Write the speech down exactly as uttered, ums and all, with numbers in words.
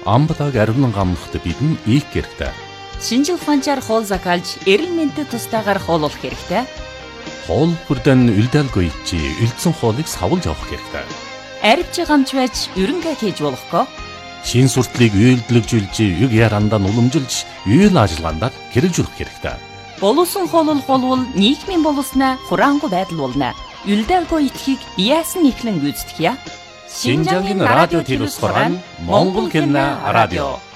Амбалаг аривнан гамнахт бидэн ийх хэрэгтэй. Шинжил ухаанчаар хоол закалж, эрэл мэндэд тустаагаар хооллох хэрэгтэй. Хоол бүрдэн үлдээлгүй чи үлдсэн хоолыг савлж авах хэрэгтэй. Арвч гамч байж ерөнгээ хийж болохгүй. Шин суртлыг үйлдэлжүүлж, юг ярандаа уламжилж, үйл ажиллагаанд хэрэгжүүлэх хэрэгтэй. Боловсон хооллох болвол нийгмийн боловснаа хураангуй байдал болно. Үлдээлгүй итгэхийг яасан ихлэн гүйцэтгэе. Шинжангийн радио телевизээр Монгол хэлний радио